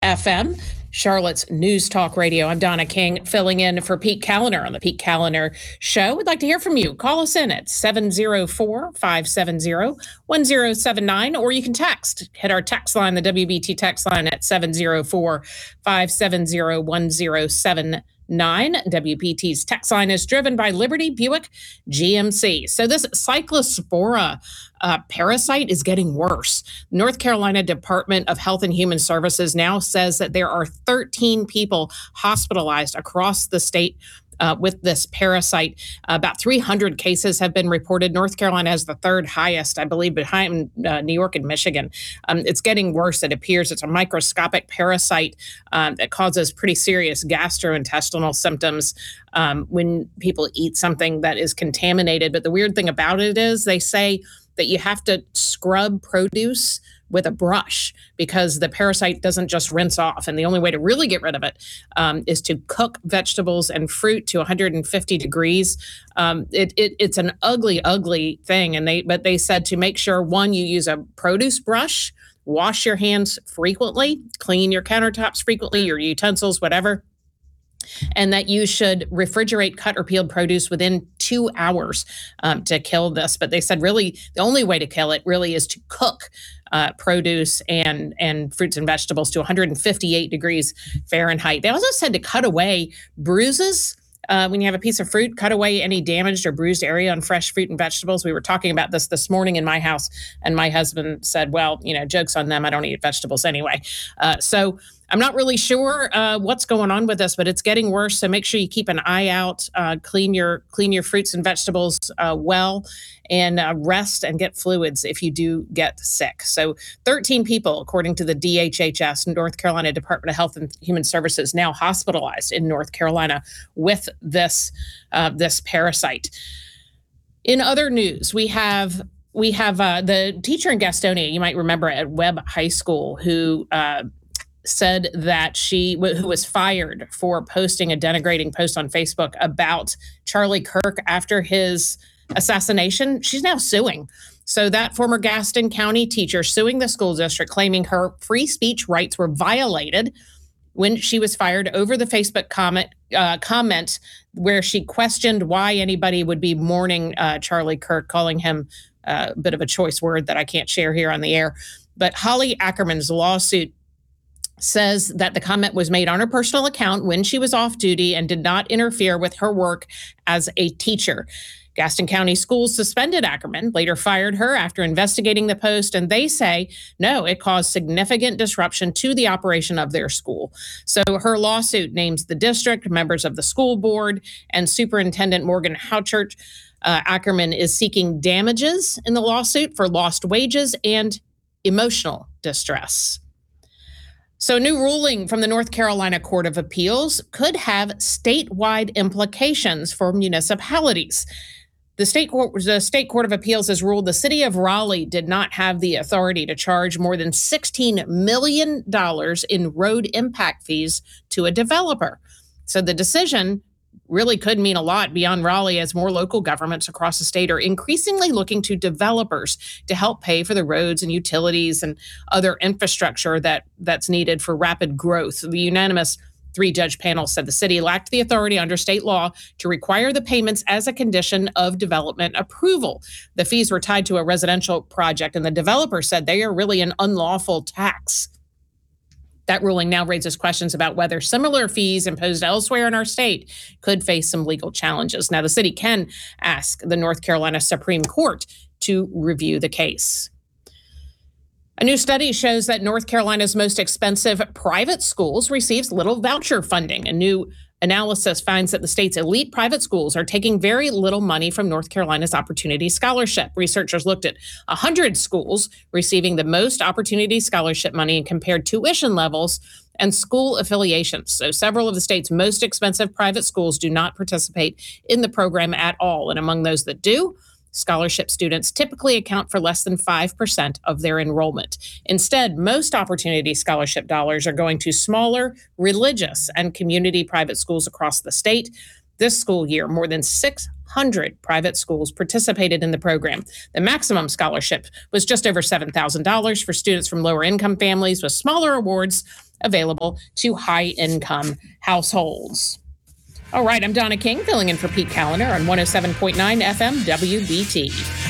FM, Charlotte's News Talk Radio. I'm Donna King, filling in for Pete Kaliner on the Pete Kaliner Show. We'd like to hear from you. Call us in at 704-570-1079, or you can text. Hit our text line, the WBT text line at 704-570-1079. WPT's text line is driven by Liberty Buick GMC. So this cyclospora parasite is getting worse. North Carolina Department of Health and Human Services now says that there are 13 people hospitalized across the state with this parasite. About 300 cases have been reported. North Carolina has the third highest, I believe, behind New York and Michigan. It's getting worse. It appears it's a microscopic parasite that causes pretty serious gastrointestinal symptoms when people eat something that is contaminated. But the weird thing about it is they say that you have to scrub produce with a brush because the parasite doesn't just rinse off. And the only way to really get rid of it is to cook vegetables and fruit to 150 degrees. It's an ugly, ugly thing. But they said to make sure, one, you use a produce brush, wash your hands frequently, clean your countertops frequently, your utensils, whatever. And that you should refrigerate cut or peeled produce within 2 hours to kill this. But they said really the only way to kill it really is to cook produce and fruits and vegetables to 158 degrees Fahrenheit. They also said to cut away bruises. When you have a piece of fruit, cut away any damaged or bruised area on fresh fruit and vegetables. We were talking about this morning in my house, and my husband said, well, joke's on them. I don't eat vegetables anyway. So I'm not really sure what's going on with this, but it's getting worse. So make sure you keep an eye out, clean your fruits and vegetables well, and rest and get fluids if you do get sick. So 13 people, according to the DHHS, North Carolina Department of Health and Human Services, now hospitalized in North Carolina with this parasite. In other news, we have the teacher in Gastonia, you might remember, at Webb High School, who said that who was fired for posting a denigrating post on Facebook about Charlie Kirk after his assassination. She's now suing. So that former Gaston County teacher suing the school district, claiming her free speech rights were violated when she was fired over the Facebook comment where she questioned why anybody would be mourning Charlie Kirk, calling him a bit of a choice word that I can't share here on the air. But Holly Ackerman's lawsuit says that the comment was made on her personal account when she was off duty and did not interfere with her work as a teacher. Gaston County Schools suspended Ackerman, later fired her after investigating the post, and they say, no, it caused significant disruption to the operation of their school. So her lawsuit names the district, members of the school board, and Superintendent Morgan Houchert. Ackerman is seeking damages in the lawsuit for lost wages and emotional distress. So a new ruling from the North Carolina Court of Appeals could have statewide implications for municipalities. The State Court of Appeals has ruled the city of Raleigh did not have the authority to charge more than $16 million in road impact fees to a developer. So the decision really could mean a lot beyond Raleigh, as more local governments across the state are increasingly looking to developers to help pay for the roads and utilities and other infrastructure that's needed for rapid growth. The unanimous 3-judge panel said the city lacked the authority under state law to require the payments as a condition of development approval. The fees were tied to a residential project, and the developer said they are really an unlawful tax. That ruling now raises questions about whether similar fees imposed elsewhere in our state could face some legal challenges. Now, the city can ask the North Carolina Supreme Court to review the case. A new study shows that North Carolina's most expensive private schools receives little voucher funding. A new analysis finds that the state's elite private schools are taking very little money from North Carolina's Opportunity Scholarship. Researchers looked at 100 schools receiving the most Opportunity Scholarship money and compared tuition levels and school affiliations. So several of the state's most expensive private schools do not participate in the program at all. And among those that do, scholarship students typically account for less than 5% of their enrollment. Instead, most Opportunity Scholarship dollars are going to smaller religious and community private schools across the state. This school year, more than 600 private schools participated in the program. The maximum scholarship was just over $7,000 for students from lower income families, with smaller awards available to high income households. All right, I'm Donna King, filling in for Pete Callender on 107.9 FM WBT.